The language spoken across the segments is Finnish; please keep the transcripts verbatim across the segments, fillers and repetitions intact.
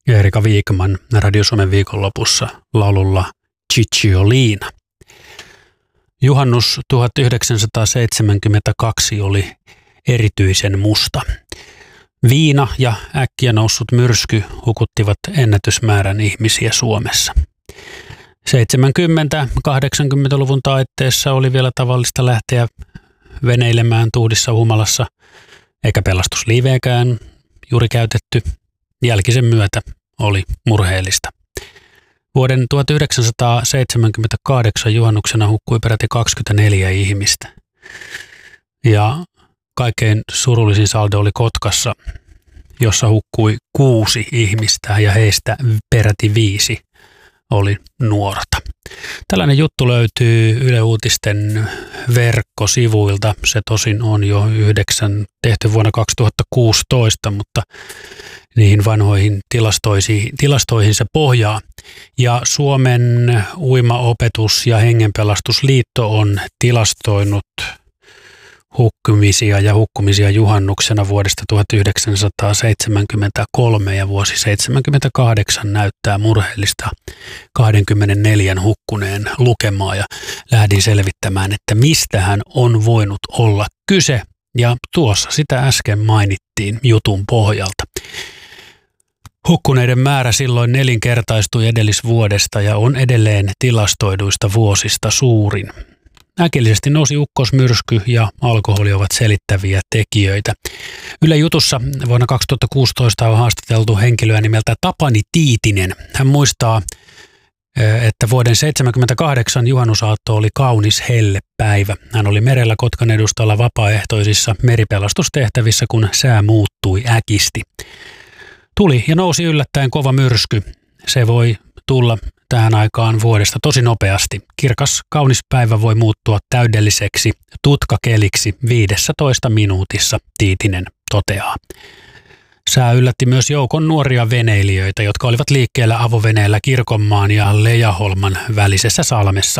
Erika Viikman Radio Suomen viikonlopussa laululla Cicciolina. Juhannus tuhatyhdeksänsataaseitsemänkymmentäkaksi oli erityisen musta. Viina ja äkkiä noussut myrsky hukuttivat ennätysmäärän ihmisiä Suomessa. seitsemänkymmentä-kahdeksankymmentäluvun taitteessa oli vielä tavallista lähteä veneilemään tuhdissa humalassa, eikä pelastusliiveäkään juuri käytetty. Jälkisen myötä oli murheellista. Vuoden tuhatyhdeksänsataaseitsemänkymmentäkahdeksan juhannuksena hukkui peräti kaksikymmentäneljä ihmistä. Ja kaikkein surullisin saldo oli Kotkassa, jossa hukkui kuusi ihmistä ja heistä peräti viisi oli nuorta. Tällainen juttu löytyy Yle Uutisten verkkosivuilta. Se tosin on jo yhdeksän tehty vuonna kaksituhattakuusitoista, mutta niihin vanhoihin tilastoihin, tilastoihin se pohjaa. Ja Suomen uimaopetus- ja hengenpelastusliitto on tilastoinut hukkumisia ja hukkumisia juhannuksena vuodesta tuhatyhdeksänsataaseitsemänkymmentäkolme ja vuosi seitsemänkymmentäkahdeksan näyttää murheellista kaksikymmentäneljä hukkuneen lukemaa ja lähdin selvittämään, että mistähän on voinut olla kyse ja tuossa sitä äsken mainittiin jutun pohjalta. Hukkuneiden määrä silloin nelinkertaistui edellisvuodesta ja on edelleen tilastoiduista vuosista suurin. Äkillisesti nousi ukkosmyrsky ja alkoholi ovat selittäviä tekijöitä. Yle Jutussa vuonna kaksituhattakuusitoista on haastateltu henkilöä nimeltä Tapani Tiitinen. Hän muistaa, että vuoden seitsemänkymmentäkahdeksan juhannusaatto oli kaunis hellepäivä. Hän oli merellä Kotkan edustalla vapaaehtoisissa meripelastustehtävissä, kun sää muuttui äkisti. Tuli ja nousi yllättäen kova myrsky. Se voi tulla tähän aikaan vuodesta tosi nopeasti. Kirkas, kaunis päivä voi muuttua täydelliseksi tutkakeliksi viidessätoista minuutissa, Tiitinen toteaa. Sää yllätti myös joukon nuoria veneilijöitä, jotka olivat liikkeellä avoveneellä Kirkonmaan ja Lejaholman välisessä salmessa.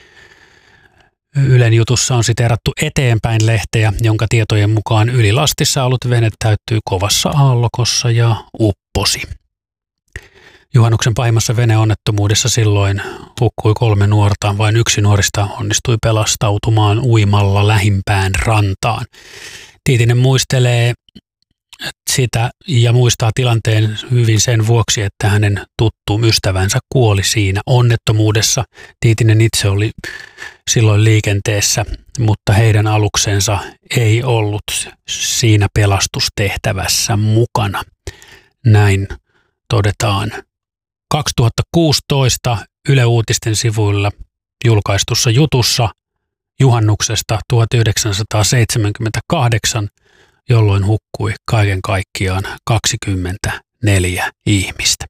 Ylen jutussa on siteerattu Eteenpäin -lehteä, jonka tietojen mukaan ylilastissa ollut vene täyttyi kovassa aallokossa ja upposi. Juhannuksen pahimmassa veneonnettomuudessa silloin hukkui kolme nuorta. Vain yksi nuorista onnistui pelastautumaan uimalla lähimpään rantaan. Tiitinen muistelee sitä ja muistaa tilanteen hyvin sen vuoksi, että hänen tuttu ystävänsä kuoli siinä onnettomuudessa. Tiitinen itse oli silloin liikenteessä, mutta heidän aluksensa ei ollut siinä pelastustehtävässä mukana. Näin todetaan kaksituhattakuusitoista Yle Uutisten sivuilla julkaistussa jutussa juhannuksesta tuhatyhdeksänsataaseitsemänkymmentäkahdeksan, jolloin hukkui kaiken kaikkiaan kaksikymmentäneljä ihmistä.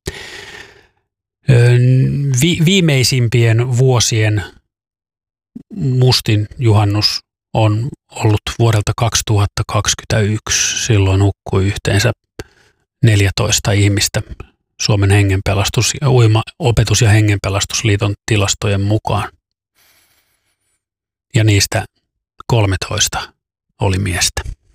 Vi- viimeisimpien vuosien mustin juhannus on ollut vuodelta kaksituhattakaksikymmentäyksi. Silloin hukkui yhteensä neljätoista ihmistä Suomen hengenpelastus- ja uima, opetus- ja hengenpelastusliiton tilastojen mukaan. Ja niistä kolmetoista oli miestä.